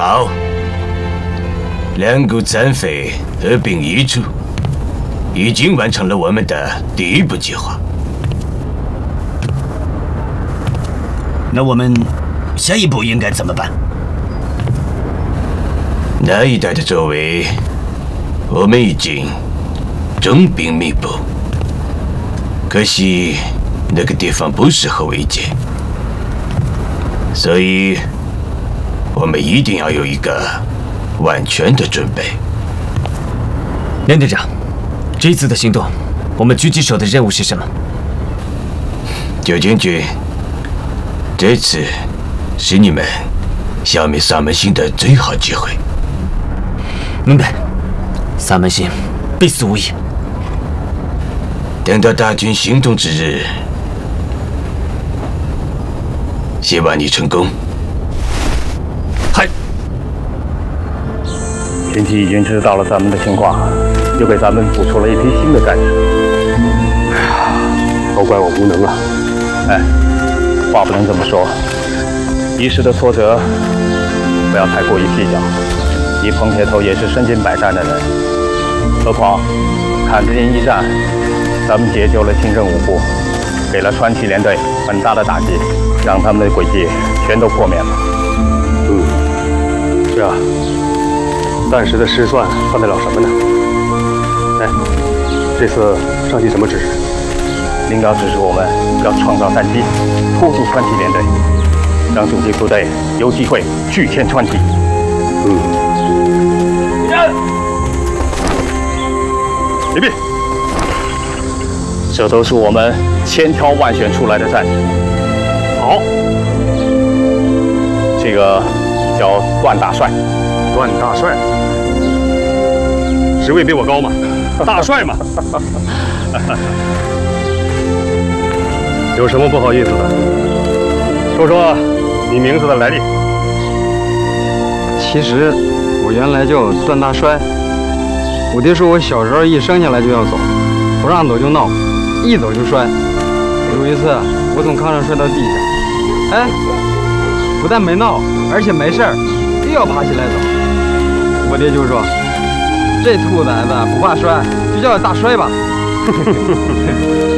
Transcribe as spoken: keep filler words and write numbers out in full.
好，两股残匪合并一处，已经完成了我们的第一步计划。 那我们下一步应该怎么办？ 那一带的周围，我们已经重兵密布，可惜那个地方不适合围歼，所以我们一定要有一个万全的准备。 连队长，这次的行动，我们狙击手的任务是什么？ 九将军，这次是你们消灭萨门星的最好机会。 明白，萨门星必死无疑。 等到大军行动之日，希望你成功。 嗨， 天启已经知道了咱们的情况，又给咱们补出了一批新的战士。哎呀，都怪我无能啊！哎，话不能这么说，一时的挫折不要太过于计较。你彭铁头也是身经百战的人，何况坎子营一战，咱们解救了清政五部，给了川崎连队很大的打击，让他们的诡计全都破灭了。 嗯，是啊，暂时的失算算得了什么呢？哎，这次上级什么指示？ 领导指示我们要创造战机，拖住川崎连队，让主力部队有机会拒歼川崎。 嗯。 礼毕。这都是我们千挑万选出来的战士。 好， 这个叫段大帅。 段大帅，职位比我高嘛？大帅嘛。有什么不好意思的？说说你名字的来历。 其实我原来叫段大帅，我爹说我小时候一生下来就要走，不让走就闹，一走就摔。有一次我从炕上摔到地下，哎，不但没闹，而且没事儿，又要爬起来走。我爹就说：“这兔崽子不怕摔，就叫大摔吧。”